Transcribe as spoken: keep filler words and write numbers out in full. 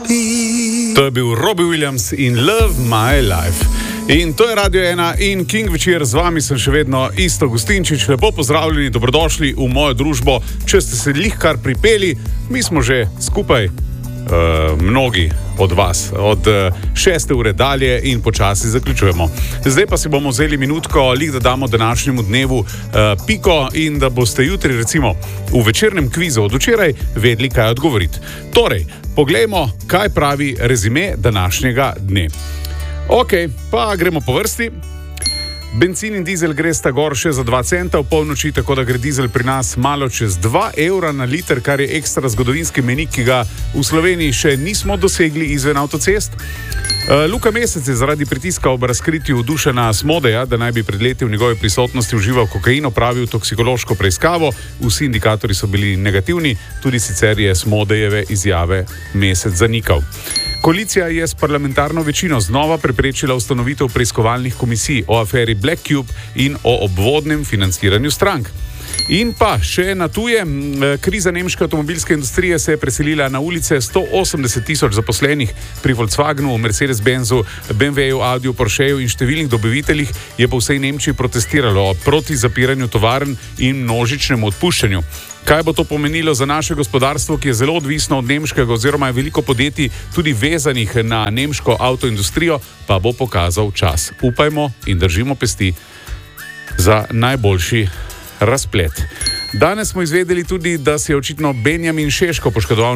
To je bil Robbie Williams in Love My Life. In to je Radio ena in King večer, z vami sem še vedno Isto Gustinčič. Lepo pozdravljeni, dobrodošli v mojo družbo. Če ste se lih kar pripeli, mi smo že skupaj, uh, mnogi od vas, od uh, šeste ure dalje in počasi zaključujemo. Zdaj pa si bomo vzeli minutko, lih da damo današnjemu dnevu uh, piko in da boste jutri recimo v večernem kvizu od včeraj vedeli, kaj odgovoriti. Torej, poglejmo, kaj pravi rezime današnjega dne. Ok, pa gremo po vrsti. Bencin in dizel gresta gor še za dva centa v polnoči, tako da gre dizel pri nas malo čez dva evra na liter, kar je ekstra zgodovinski menik, ki ga v Sloveniji še nismo dosegli izven avtocest. Luka Mesec je zaradi pritiska ob razkritju Dušana Smodeja, da naj bi pred leti v njegovi prisotnosti užival kokain, opravil toksikološko preiskavo. Vsi indikatorji so bili negativni, tudi sicer je Smodejeve izjave Mesec zanikal. Koalicija je s parlamentarno večino znova preprečila ustanovitev preiskovalnih komisij o aferi Black Cube in o obvodnem financiranju strank. In pa še na tuje, kriza nemške avtomobilske industrije se je preselila na ulice. sto osemdeset tisoč zaposlenih pri Volkswagenu, Mercedes-Benzu, B M W-ju, Audiju, Porscheju in številnih dobaviteljih je po vsej Nemčiji protestiralo proti zapiranju tovarn in množičnemu odpuščanju. Kaj bo to pomenilo za naše gospodarstvo, ki je zelo odvisno od nemškega oziroma je veliko podjetij tudi vezanih na nemško avtoindustrijo, pa bo pokazal čas. Upajmo in držimo pesti za najboljši razplet. Danes smo izvedeli tudi, da se je očitno Benjamin Šeško poškodoval